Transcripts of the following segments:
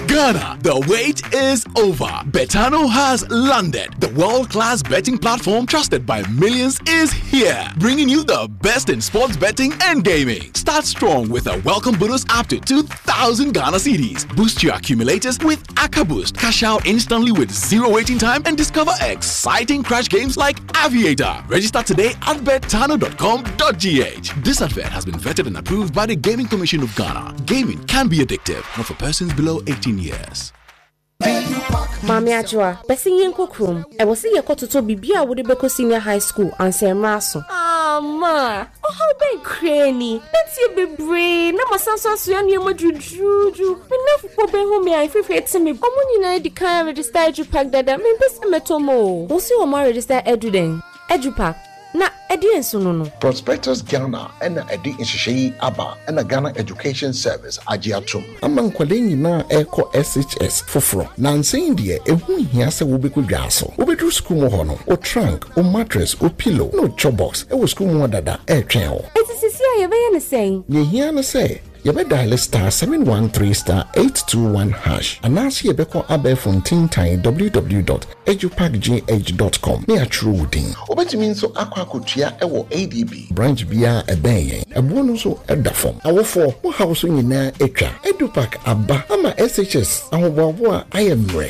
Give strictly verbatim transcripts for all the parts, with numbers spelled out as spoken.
Ghana, the wait is over. Betano has landed. The world-class betting platform trusted by millions is here, bringing you the best in sports betting and gaming. Start strong with a welcome bonus up to two thousand Ghana cedis. Boost your accumulators with Aka Boost. Cash out instantly with zero waiting time and discover exciting crash games like Aviator. Register today at betano dot com dot g h. This advert has been vetted and approved by the Gaming Commission of Ghana. Gaming can be addictive, not for persons below eighteen years. Mami Ajwa, besi yenko krum. E wosi yekototo bibia wode beko senior high school ansemra so. Ah ma, oh how be cranny. Let's you be brain. Na masanso so yan yema jujuju. Me nefu po be ho me afi fe tse me. Omo nyina di kan register EduPack dada. Me pese metomo. Wosi o ma register EduDen. EduPack. Na edi enso no no. Prospectus Ghana and edi inshishi aba and a Ghana Education Service agiatum. Among kwale nyina eko S H S foforo. Na nsen de ehu hia se wo beku dwaso. Wo bedru school mo ho no. O trunk, o mattress, o pillow, no chop box. E wo school mo dada e twen ho. Eti sisi aye be ye ne sen. Ye hia ne say Yebe dial star seven one three star eight two one hash. Anasi yebeko abe fontin time w w w dot edupack g h dot com. Me a true wooding. Obeti mean so aqua kutia ewo A D B. Branch bia ebeye. Ebuonu so edafom. Awofo mo house nyina etwa. EduPack aba ama S H S. Ahoboabo I am re.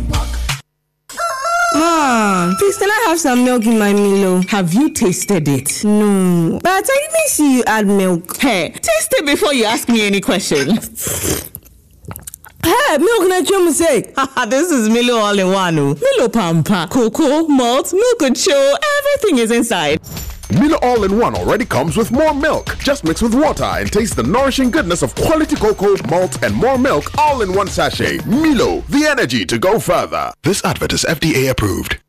Mom, please can I have some milk in my Milo? Have you tasted it? No. But I didn't see you add milk. Hey, taste it before you ask me any questions. Hey, milk na chum say. This is Milo all in one. Milo pampa, cocoa, malt, milk and show, everything is inside. Milo All-in-One already comes with more milk. Just mix with water and taste the nourishing goodness of quality cocoa, malt, and more milk all in one sachet. Milo, the energy to go further. This advert is F D A approved.